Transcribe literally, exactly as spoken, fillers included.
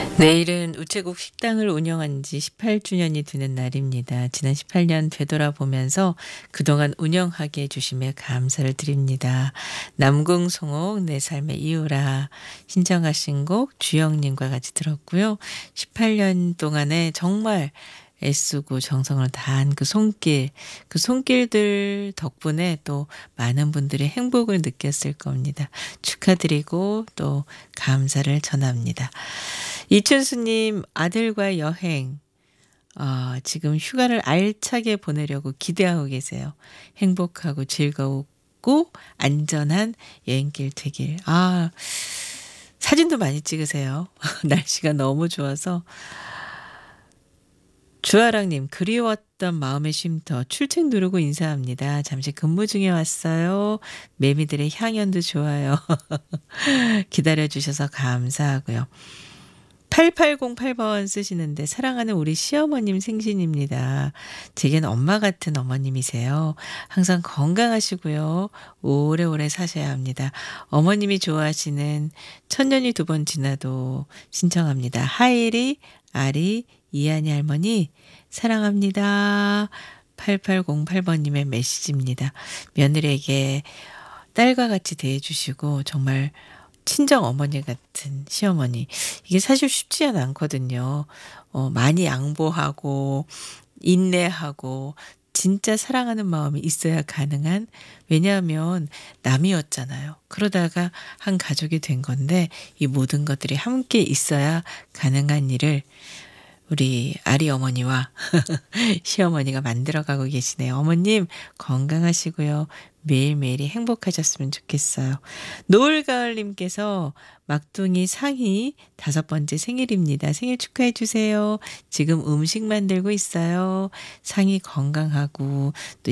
내일은 우체국 식당을 운영한 지 십팔 주년이 되는 날입니다. 지난 십팔 년 되돌아보면서 그동안 운영하게 해 주심에 감사를 드립니다. 남궁송옥 내 삶의 이유라 신청하신 곡 주영님과 같이 들었고요. 십팔 년 동안에 정말 애쓰고 정성을 다한 그 손길, 그 손길들 덕분에 또 많은 분들이 행복을 느꼈을 겁니다. 축하드리고 또 감사를 전합니다. 이춘수님 아들과 여행 아 지금 휴가를 알차게 보내려고 기대하고 계세요. 행복하고 즐겁고 안전한 여행길 되길. 아 사진도 많이 찍으세요. 날씨가 너무 좋아서. 주아랑님 그리웠던 마음의 쉼터 출첵 누르고 인사합니다. 잠시 근무 중에 왔어요. 매미들의 향연도 좋아요. 기다려주셔서 감사하고요. 팔팔공팔 번 쓰시는데 사랑하는 우리 시어머님 생신입니다. 제겐 엄마 같은 어머님이세요. 항상 건강하시고요. 오래오래 사셔야 합니다. 어머님이 좋아하시는 천년이 두 번 지나도 신청합니다. 하이리, 아리, 이한이 할머니 사랑합니다. 팔팔공팔 번님의 메시지입니다. 며느리에게 딸과 같이 대해주시고 정말 친정 어머니 같은 시어머니. 이게 사실 쉽지는 않거든요. 어, 많이 양보하고 인내하고 진짜 사랑하는 마음이 있어야 가능한 왜냐하면 남이었잖아요. 그러다가 한 가족이 된 건데 이 모든 것들이 함께 있어야 가능한 일을 우리 아리 어머니와 시어머니가 만들어가고 계시네요. 어머님 건강하시고요. 매일매일이 행복하셨으면 좋겠어요. 노을가을님께서 막둥이 상희 다섯 번째 생일입니다. 생일 축하해 주세요. 지금 음식 만들고 있어요. 상희 건강하고 또